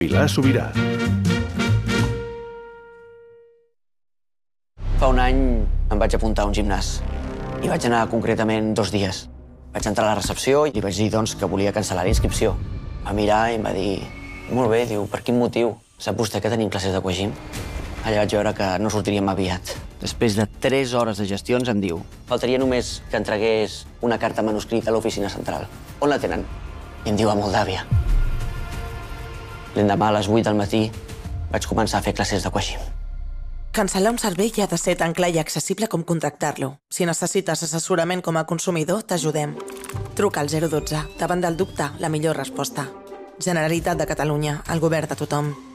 Pilar Sobirà. Fa un any em vaig apuntar a un gimnàs i vaig anar concretament 2 dies. Vaig entrar a la recepció i li vaig dir doncs, que volia cancel·lar la inscripció. Va mirar i em va dir: molt bé, diu, per quin motiu? Sap vostè que tenim classes d'aquagym? Allà vaig veure que no sortiríem aviat. Després de 3 hores de gestions em diu: faltaria només que entregués una carta manuscrita a l'oficina central. On la tenen? I em diu a Moldàvia. L'endemà a les 8 del matí vaig començar a fer classes d'aquagym. Cancel·lar un servei ha de ser tan clar i accessible com contractar-lo. Si necessites assessorament com a consumidor, t'ajudem. Truca al 012. Davant del dubte, la millor resposta. Generalitat de Catalunya, el govern de tothom.